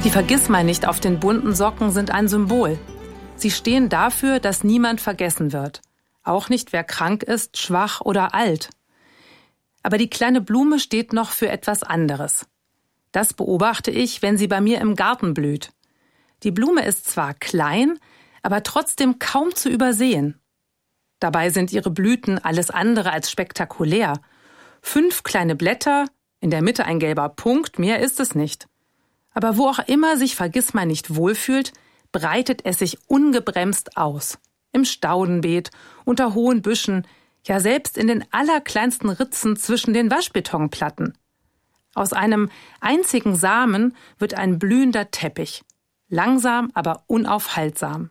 Die Vergissmeinnicht auf den bunten Socken sind ein Symbol. Sie stehen dafür, dass niemand vergessen wird. Auch nicht, wer krank ist, schwach oder alt. Aber die kleine Blume steht noch für etwas anderes. Das beobachte ich, wenn sie bei mir im Garten blüht. Die Blume ist zwar klein, aber trotzdem kaum zu übersehen. Dabei sind ihre Blüten alles andere als spektakulär. 5 kleine Blätter, in der Mitte ein gelber Punkt, mehr ist es nicht. Aber wo auch immer sich Vergissmeinnicht wohlfühlt, breitet es sich ungebremst aus. Im Staudenbeet, unter hohen Büschen, ja selbst in den allerkleinsten Ritzen zwischen den Waschbetonplatten. Aus einem einzigen Samen wird ein blühender Teppich. Langsam, aber unaufhaltsam.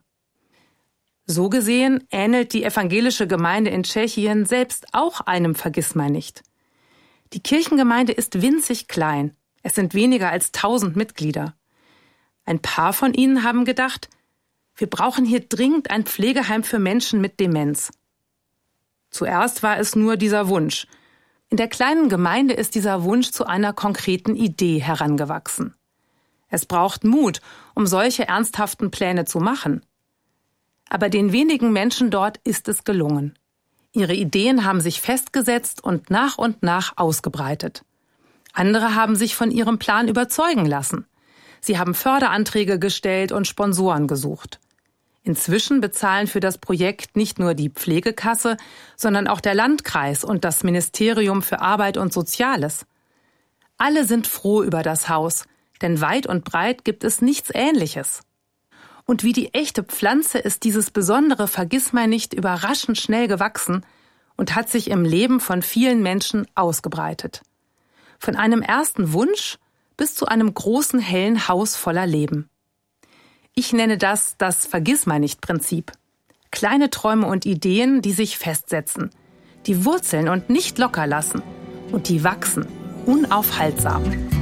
So gesehen ähnelt die evangelische Gemeinde in Tschechien selbst auch einem Vergissmeinnicht. Die Kirchengemeinde ist winzig klein. Es sind weniger als 1000 Mitglieder. Ein paar von ihnen haben gedacht, wir brauchen hier dringend ein Pflegeheim für Menschen mit Demenz. Zuerst war es nur dieser Wunsch. In der kleinen Gemeinde ist dieser Wunsch zu einer konkreten Idee herangewachsen. Es braucht Mut, um solche ernsthaften Pläne zu machen. Aber den wenigen Menschen dort ist es gelungen. Ihre Ideen haben sich festgesetzt und nach ausgebreitet. Andere haben sich von ihrem Plan überzeugen lassen. Sie haben Förderanträge gestellt und Sponsoren gesucht. Inzwischen bezahlen für das Projekt nicht nur die Pflegekasse, sondern auch der Landkreis und das Ministerium für Arbeit und Soziales. Alle sind froh über das Haus, denn weit und breit gibt es nichts Ähnliches. Und wie die echte Pflanze ist dieses besondere Vergissmeinnicht überraschend schnell gewachsen und hat sich im Leben von vielen Menschen ausgebreitet. Von einem ersten Wunsch bis zu einem großen, hellen Haus voller Leben. Ich nenne das Vergissmeinnicht-Prinzip. Kleine Träume und Ideen, die sich festsetzen, die wurzeln und nicht locker lassen und die wachsen, unaufhaltsam.